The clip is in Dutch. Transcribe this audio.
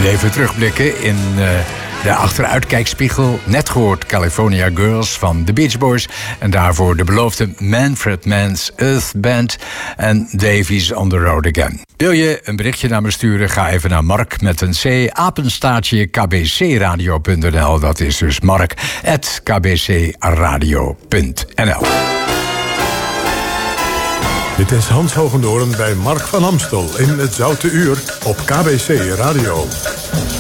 Even terugblikken in de achteruitkijkspiegel. Net gehoord California Girls van The Beach Boys. En daarvoor de beloofde Manfred Mann's Earth Band en Davies on the Road Again. Wil je een berichtje naar me sturen? Ga even naar Mark met een C, apenstaartje kbcradio.nl. Dat is dus mark@kbcradio.nl. Dit is Hans Hogendoorn bij Mark van Amstel in het Zoute Uur op KBC Radio.